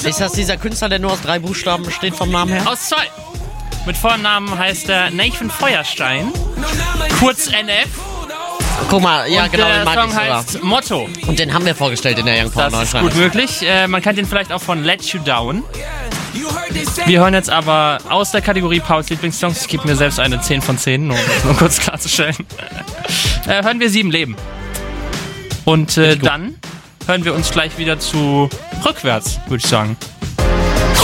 Ist das dieser Künstler, der nur aus 3 Buchstaben besteht vom Namen her? Aus 2. Mit Vornamen heißt er Nathan Feuerstein, kurz NF. Guck mal, ja und genau, den der mag Song ich sogar. heißt Motto. Und den haben wir vorgestellt in der Young Power Das ist 9. gut möglich. Man kennt den vielleicht auch von Let You Down. Wir hören jetzt aber aus der Kategorie Pauls Lieblingssongs, ich gebe mir selbst eine 10 von 10, um das nur kurz klarzustellen, hören wir 7 Leben. Und dann hören wir uns gleich wieder zu Rückwärts, würde ich sagen.